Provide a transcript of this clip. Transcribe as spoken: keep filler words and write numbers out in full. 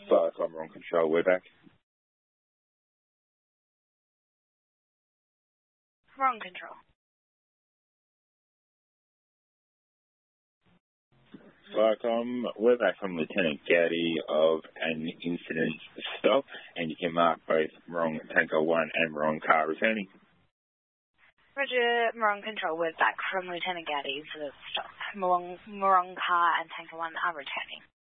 Viacom, we're on control, we're back. We're on control. Viacom, we're back from Lieutenant Gowdy of an incident stop, and you can mark both Wrong Tanker one and Wrong Car returning. Roger, Morong Control, we're back from Lieutenant Gowdy for the stop. Morong, Morong Car and Tanker one are returning.